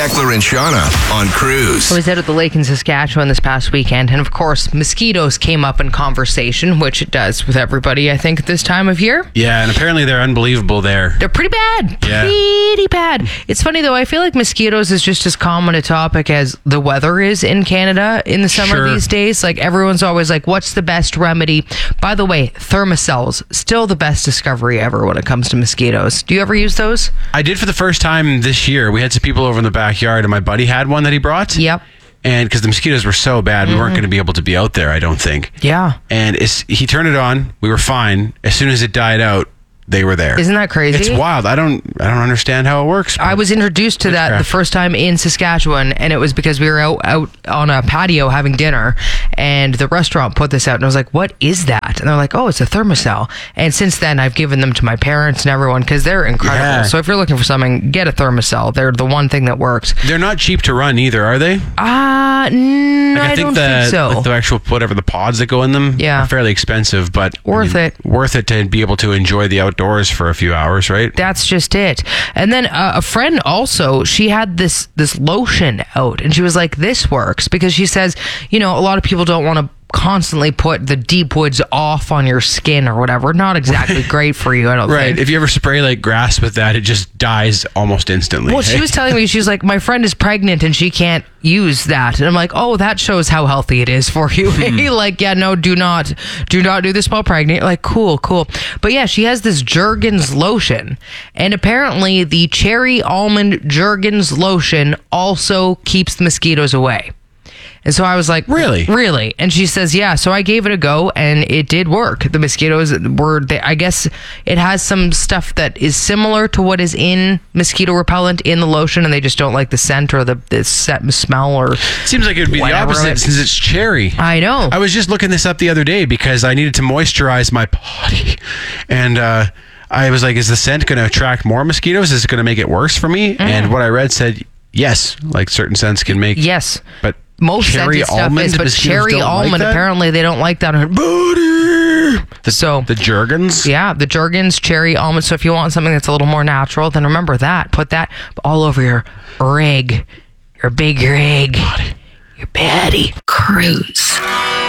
Eckler and Shauna on Cruise. I was out at the lake in Saskatchewan this past weekend, and of course, mosquitoes came up in conversation, which it does with everybody, I think, at this time of year. Yeah, and apparently they're unbelievable there. They're pretty bad. Yeah. Pretty bad. It's funny, though. I feel like mosquitoes is just as common a topic as the weather is in Canada in the summer these days. Like, everyone's always like, what's the best remedy? By the way, Thermacells, still the best discovery ever when it comes to mosquitoes. Do you ever use those? I did for the first time this year. We had some people over in the backyard, and my buddy had one that he brought. Yep. And because the mosquitoes were so bad, we weren't going to be able to be out there, I don't think. Yeah. And he turned it on. We were fine. As soon as it died out, they were there. Isn't that crazy? It's wild. I don't understand how it works. I was introduced to that the first time in Saskatchewan, and it was because we were out on a patio having dinner, and the restaurant put this out, and I was like, what is that? And they're like, oh, it's a Thermacell. And since then, I've given them to my parents and everyone because they're incredible. Yeah. So if you're looking for something, get a Thermacell. They're the one thing that works. They're not cheap to run either, are they? I don't think so. Like the actual, whatever, the pods that go in them are fairly expensive, but worth it to be able to enjoy the outdoors for a few hours, right? That's just it. And then a friend also, she had this lotion out, and she was like, this works, because she says, a lot of people don't want to constantly put the deep woods off on your skin or whatever. Not exactly great for you, I don't think. Right. If you ever spray like grass with that, it just dies almost instantly. Well, she was telling me, she's like, my friend is pregnant and she can't use that. And I'm like, oh, that shows how healthy it is for you. Like, yeah, no, do not do this while pregnant. Like, cool. But yeah, she has this Jergens lotion, and apparently the cherry almond Jergens lotion also keeps the mosquitoes away. And so I was like, Really? And she says, yeah. So I gave it a go, and it did work. The mosquitoes I guess it has some stuff that is similar to what is in mosquito repellent in the lotion, and they just don't like the scent or the smell or seems like it would be the opposite since it's cherry. I know. I was just looking this up the other day because I needed to moisturize my body. And I was like, is the scent going to attract more mosquitoes? Is it going to make it worse for me? And what I read said, yes, like certain scents can make... Yes. But... Most scented stuff is, but cherry almond, apparently they don't like that on her body. The Jergens? Yeah, the Jergens cherry almond. So if you want something that's a little more natural, then remember that. Put that all over your rig, your big rig, your patty. Cruise.